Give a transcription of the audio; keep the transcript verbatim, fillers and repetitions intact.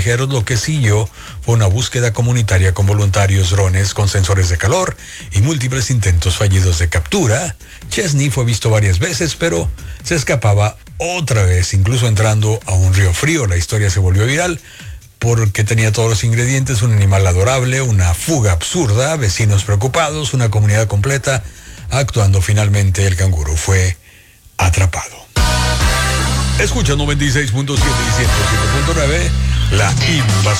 callejeros. Lo que siguió fue una búsqueda comunitaria con voluntarios, drones con sensores de calor y múltiples intentos fallidos de captura. Chesney fue visto varias veces, pero se escapaba otra vez, incluso entrando a un río frío. La historia se volvió viral porque tenía todos los ingredientes: un animal adorable, una fuga absurda, vecinos preocupados, una comunidad completa actuando. Finalmente el canguro fue atrapado. Escucha noventa y seis punto siete y ciento siete punto nueve, la invasión.